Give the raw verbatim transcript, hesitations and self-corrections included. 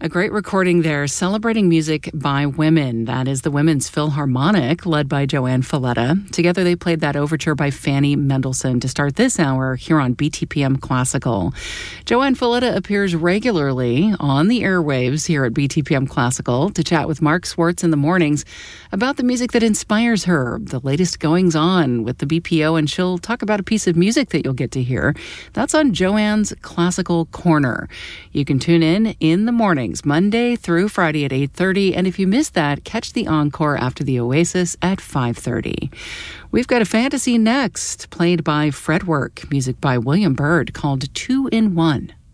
A great recording there, celebrating music by women. That is the Women's Philharmonic, led by Joanne Falletta. Together they played that overture by Fanny Mendelssohn to start this hour here on B T P M Classical. Joanne Falletta appears regularly on the airwaves here at B T P M Classical to chat with Mark Swartz in the mornings about the music that inspires her, the latest goings-on with the B P O, and she'll talk about a piece of music that you'll get to hear. That's on Joanne's Classical Corner. You can tune in in the morning, Monday through Friday at eight thirty, and if you missed that, catch the encore after the Oasis at five thirty. We've got a fantasy next, played by Fretwork, music by William Byrd, called Two in One.